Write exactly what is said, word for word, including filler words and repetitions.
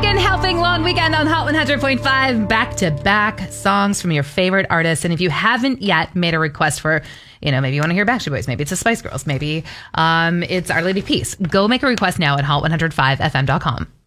Second helping long weekend on Hot one hundred point five. Back-to-back songs from your favorite artists. And if you haven't yet made a request for, you know, maybe you want to hear Backstreet Boys, maybe it's the Spice Girls, maybe um, it's Our Lady Peace, go make a request now at hot one hundred five f m dot com.